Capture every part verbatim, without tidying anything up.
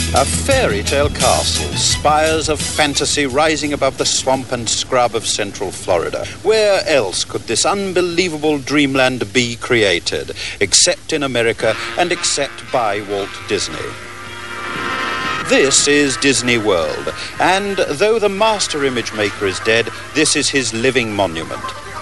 A fairy tale castle, spires of fantasy rising above the swamp and scrub of central Florida. Where else could this unbelievable dreamland be created, except in America and except by Walt Disney? This is Disney World, and though the master image maker is dead, this is his living monument.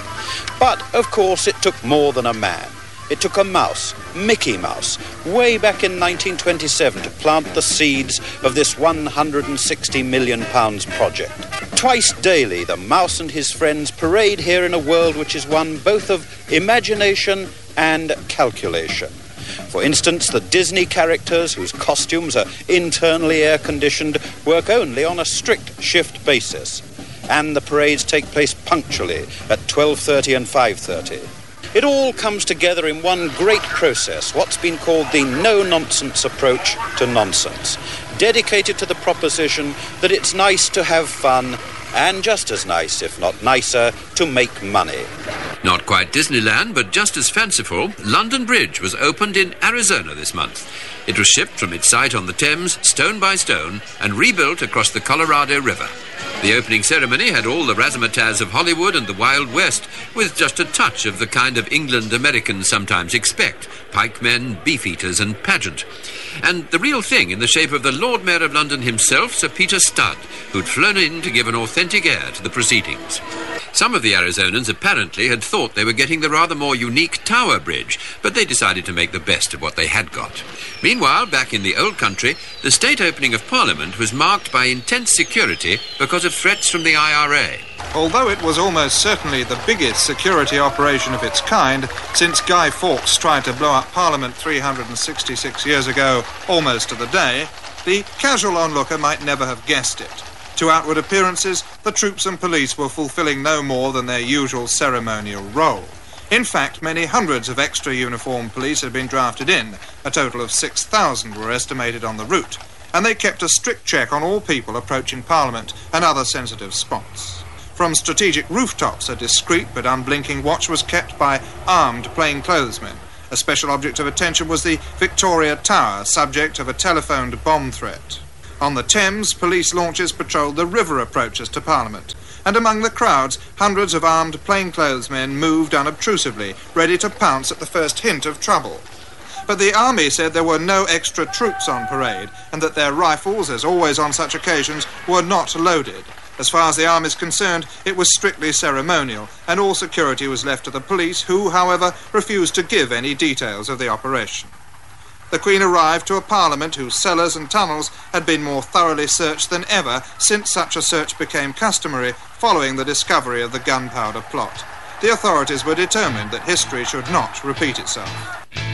But, of course, it took more than a man. It took a mouse, Mickey Mouse, way back in nineteen twenty-seven to plant the seeds of this one hundred sixty million pounds project. Twice daily, the mouse and his friends parade here in a world which is one both of imagination and calculation. For instance, the Disney characters, whose costumes are internally air-conditioned, work only on a strict shift basis. And the parades take place punctually at twelve thirty and five thirty. It all comes together in one great process, what's been called the no-nonsense approach to nonsense, dedicated to the proposition that it's nice to have fun, and just as nice, if not nicer, to make money. Not quite Disneyland, but just as fanciful, London Bridge was opened in Arizona this month. It was shipped from its site on the Thames, stone by stone, and rebuilt across the Colorado River. The opening ceremony had all the razzmatazz of Hollywood and the Wild West, with just a touch of the kind of England Americans sometimes expect: pikemen, beef-eaters and pageant. And the real thing in the shape of the Lord Mayor of London himself, Sir Peter Studd, who'd flown in to give an authentic air to the proceedings. Some of the Arizonans apparently had thought they were getting the rather more unique Tower Bridge, but they decided to make the best of what they had got. Meanwhile, back in the old country, the state opening of Parliament was marked by intense security because of threats from the I R A. Although it was almost certainly the biggest security operation of its kind since Guy Fawkes tried to blow up Parliament three hundred sixty-six years ago, almost to the day, the casual onlooker might never have guessed it. To outward appearances, the troops and police were fulfilling no more than their usual ceremonial role. In fact, many hundreds of extra uniformed police had been drafted in. A total of six thousand were estimated on the route, and they kept a strict check on all people approaching Parliament and other sensitive spots. From strategic rooftops, a discreet but unblinking watch was kept by armed plainclothesmen. A special object of attention was the Victoria Tower, subject of a telephoned bomb threat. On the Thames, police launches patrolled the river approaches to Parliament, and among the crowds, hundreds of armed plainclothesmen moved unobtrusively, ready to pounce at the first hint of trouble. But the army said there were no extra troops on parade, and that their rifles, as always on such occasions, were not loaded. As far as the army is concerned, it was strictly ceremonial, and all security was left to the police, who, however, refused to give any details of the operation. The Queen arrived to a Parliament whose cellars and tunnels had been more thoroughly searched than ever since such a search became customary following the discovery of the gunpowder plot. The authorities were determined that history should not repeat itself.